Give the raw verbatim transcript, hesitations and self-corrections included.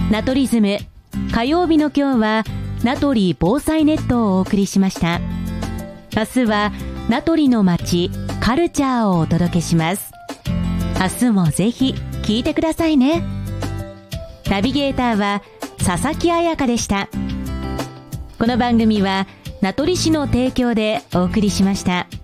ナトリズム、火曜日の今日は名取防災ネットをお送りしました。明日は名取の街カルチャーをお届けします。明日もぜひ聞いてくださいね。ナビゲーターは佐々木彩香でした。この番組は名取市の提供でお送りしました。